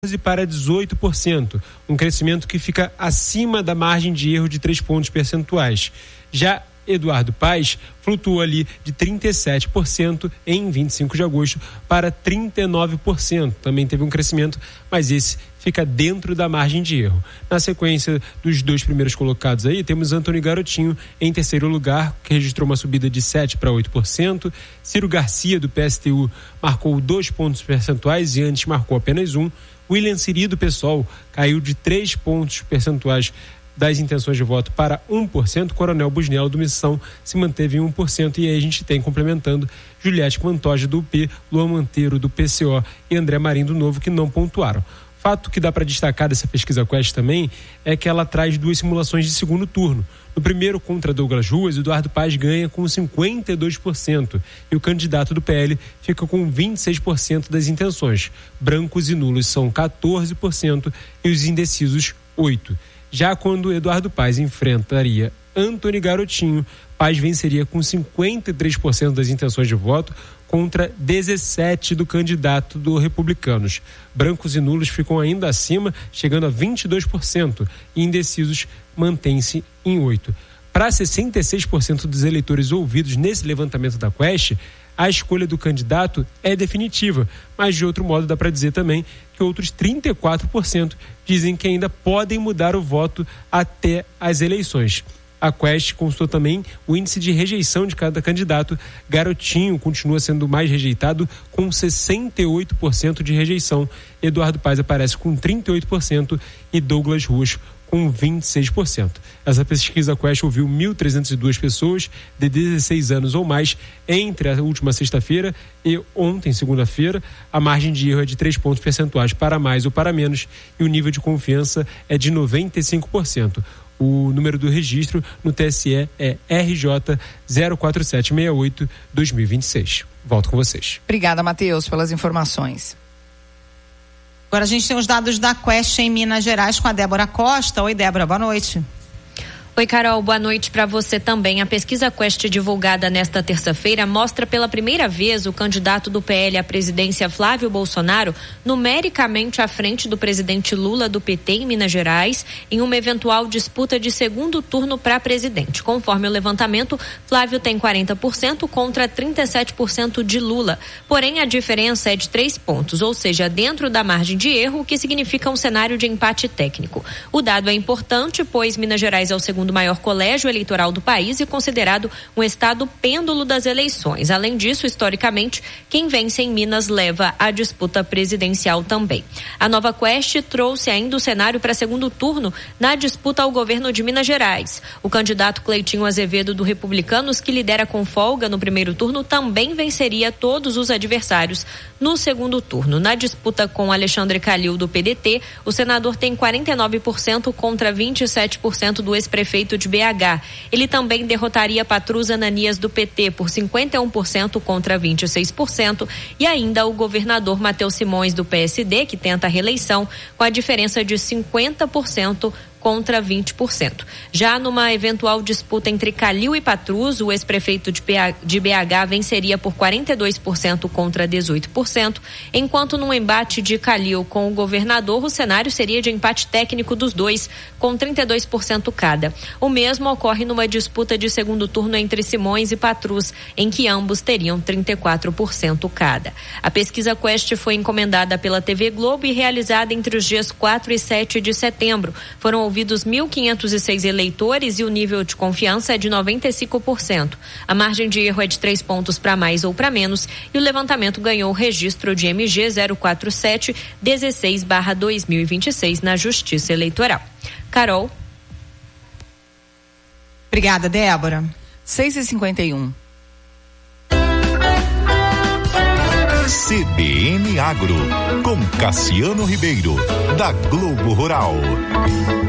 para 18%, um crescimento que fica acima da margem de erro de 3 pontos percentuais. Já Eduardo Paes flutuou ali de 37% em 25 de agosto para 39%. Também teve um crescimento, mas esse fica dentro da margem de erro. Na sequência dos dois primeiros colocados aí, temos Antônio Garotinho em terceiro lugar, que registrou uma subida de 7% para 8%. Ciro Garcia, do PSTU, marcou 2 pontos percentuais e antes marcou apenas 1. William Siri, do PSOL, caiu de 3 pontos percentuais das intenções de voto para 1%. Coronel Busnel, do Missão, se manteve em 1%. E aí a gente tem, complementando, Juliette Pantoja, do UP, Luan Monteiro, do PCO e André Marinho, do Novo, que não pontuaram. Fato que dá para destacar dessa pesquisa Quest também é que ela traz 2 simulações de segundo turno. No primeiro, contra Douglas Ruas, Eduardo Paes ganha com 52% e o candidato do PL fica com 26% das intenções. Brancos e nulos são 14% e os indecisos 8%. Já quando Eduardo Paes enfrentaria Antônio Garotinho, Paes venceria com 53% das intenções de voto contra 17% do candidato do Republicanos. Brancos e nulos ficam ainda acima, chegando a 22%, e indecisos mantêm-se em 8%. Para 66% dos eleitores ouvidos nesse levantamento da Quest, a escolha do candidato é definitiva, mas de outro modo dá para dizer também que outros 34% dizem que ainda podem mudar o voto até as eleições. A Quest consultou também o índice de rejeição de cada candidato. Garotinho continua sendo mais rejeitado, com 68% de rejeição. Eduardo Paes aparece com 38% e Douglas Ruas com 26%. Essa pesquisa Quest ouviu 1.302 pessoas de 16 anos ou mais entre a última sexta-feira e ontem, segunda-feira. A margem de erro é de 3 pontos percentuais para mais ou para menos e o nível de confiança é de 95%. O número do registro no TSE é RJ 04768-2026. Volto com vocês. Obrigada, Matheus, pelas informações. Agora a gente tem os dados da Quest em Minas Gerais com a Débora Costa. Oi, Débora, boa noite. Oi, Carol, boa noite para você também. A pesquisa Quest divulgada nesta terça-feira mostra pela primeira vez o candidato do PL à presidência, Flávio Bolsonaro, numericamente à frente do presidente Lula do PT em Minas Gerais, em uma eventual disputa de segundo turno para presidente. Conforme o levantamento, Flávio tem 40% contra 37% de Lula. Porém, a diferença é de 3 pontos, ou seja, dentro da margem de erro, o que significa um cenário de empate técnico. O dado é importante, pois Minas Gerais é o segundo maior colégio eleitoral do país e considerado um estado pêndulo das eleições. Além disso, historicamente, quem vence em Minas leva a disputa presidencial também. A nova Quest trouxe ainda o cenário para segundo turno na disputa ao governo de Minas Gerais. O candidato Cleitinho Azevedo, do Republicanos, que lidera com folga no primeiro turno, também venceria todos os adversários no segundo turno. Na disputa com Alexandre Calil, do PDT, o senador tem 49% contra 27% do ex-prefeito de BH. Ele também derrotaria Patrus Ananias, do PT, por 51% contra 26%, e ainda o governador Matheus Simões, do PSD, que tenta a reeleição, com a diferença de 50% contra 20%. Já numa eventual disputa entre Calil e Patrus, o ex-prefeito de BH venceria por 42% contra 18%, enquanto num embate de Calil com o governador, o cenário seria de empate técnico dos dois, com 32% cada. O mesmo ocorre numa disputa de segundo turno entre Simões e Patrus, em que ambos teriam 34% cada. A pesquisa Quest foi encomendada pela TV Globo e realizada entre os dias 4 e 7 de setembro. Foram ouvidos 1.506 eleitores e o nível de confiança é de 95%. A margem de erro é de 3 pontos para mais ou para menos e o levantamento ganhou o registro de MG 047-16/2026 na Justiça Eleitoral. Carol. Obrigada, Débora. 6h51. CBN Agro, com Cassiano Ribeiro, da Globo Rural.